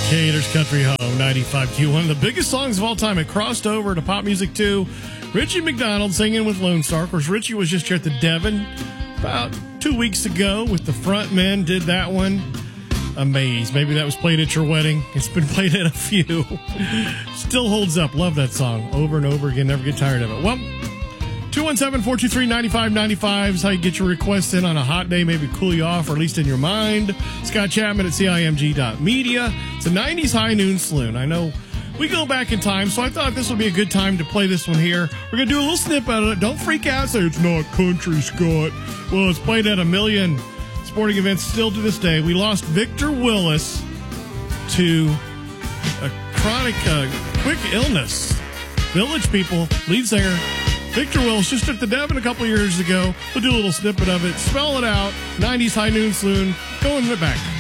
Gators Country Home, 95 Q. One of the biggest songs of all time. It crossed over to pop music, too. Richie McDonald singing with Lone Star. Of course, Richie was just here at the Devon about 2 weeks ago with the front men. Did that one. Amazed. Maybe that was played at your wedding. It's been played at a few. Still holds up. Love that song over and over again. Never get tired of it. Well, 217-423-9595 is how you get your requests in on a hot day, maybe cool you off, or at least in your mind. Scott Chapman at CIMG.media. It's a 90s high noon saloon. I know we go back in time, so I thought this would be a good time to play this one here. We're going to do a little snippet of it. Don't freak out. Say it's not country, Scott. Well, it's played at a million sporting events still to this day. We lost Victor Willis to a chronic quick illness. Village People, lead singer Victor Willis, just at the Devon a couple years ago. We'll do a little snippet of it. Spell it out. 90s high noon saloon. Going in the back.